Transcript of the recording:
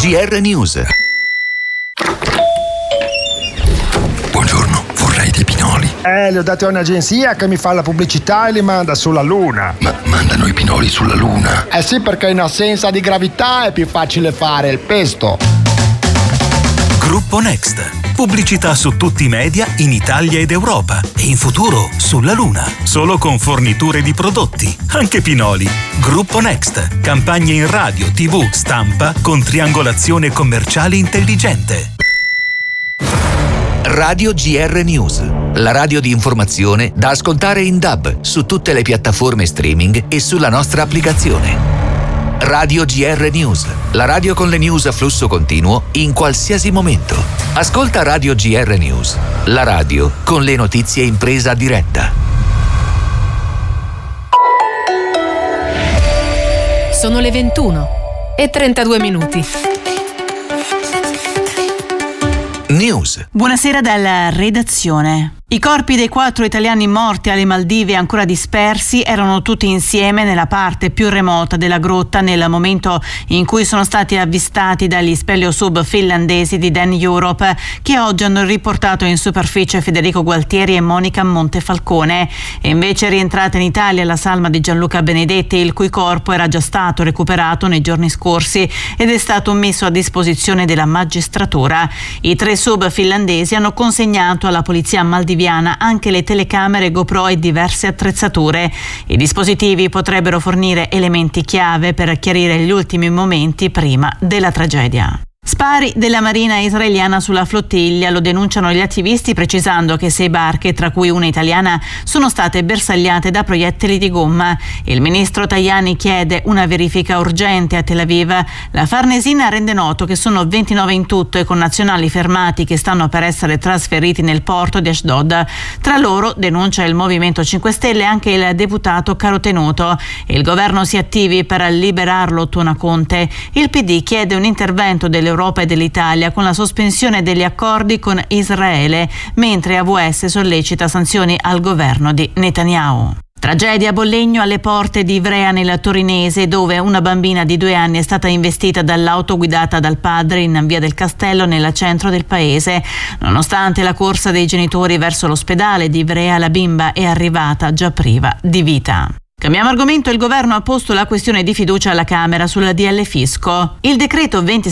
GR News. Buongiorno, vorrei dei pinoli. Li ho dati a un'agenzia che mi fa la pubblicità e li manda sulla Luna. Ma mandano i pinoli sulla Luna? Sì, perché in assenza di gravità è più facile fare il pesto. Gruppo Next. Pubblicità su tutti i media in Italia ed Europa e in futuro sulla Luna. Solo con forniture di prodotti, anche pinoli. Gruppo Next. Campagne in radio, TV, stampa con triangolazione commerciale intelligente. Radio GR News. La radio di informazione da ascoltare in DAB su tutte le piattaforme streaming e sulla nostra applicazione. Radio GR News, la radio con le news a flusso continuo in qualsiasi momento. Ascolta Radio GR News, la radio con le notizie in presa diretta. Sono le 21:32. News. Buonasera dalla redazione. I corpi dei 4 italiani morti alle Maldive ancora dispersi erano tutti insieme nella parte più remota della grotta nel momento in cui sono stati avvistati dagli speleosub finlandesi di Dan Europe, che oggi hanno riportato in superficie Federico Gualtieri e Monica Montefalcone. E invece è rientrata in Italia la salma di Gianluca Benedetti, il cui corpo era già stato recuperato nei giorni scorsi ed è stato messo a disposizione della magistratura. I 3 sub finlandesi hanno consegnato alla polizia maldiviana anche le telecamere GoPro e diverse attrezzature. I dispositivi potrebbero fornire elementi chiave per chiarire gli ultimi momenti prima della tragedia. Spari della Marina israeliana sulla flottiglia, lo denunciano gli attivisti, precisando che 6 barche, tra cui una italiana, sono state bersagliate da proiettili di gomma. Il ministro Tajani chiede una verifica urgente a Tel Aviv. La Farnesina rende noto che sono 29 in tutto i connazionali fermati che stanno per essere trasferiti nel porto di Ashdod. Tra loro, denuncia il Movimento 5 Stelle, anche il deputato Caro Tenuto. Il governo si attivi per liberarlo, tuona Conte. Il PD chiede un intervento dell'Europa e dell'Italia con la sospensione degli accordi con Israele, mentre AVS sollecita sanzioni al governo di Netanyahu. Tragedia a Bollegno, alle porte di Ivrea nel Torinese, dove una bambina di 2 anni è stata investita dall'auto guidata dal padre in via del Castello, nel centro del paese. Nonostante la corsa dei genitori verso l'ospedale di Ivrea, la bimba è arrivata già priva di vita. Cambiamo argomento. Il governo ha posto la questione di fiducia alla Camera sul DL Fisco. Il decreto 27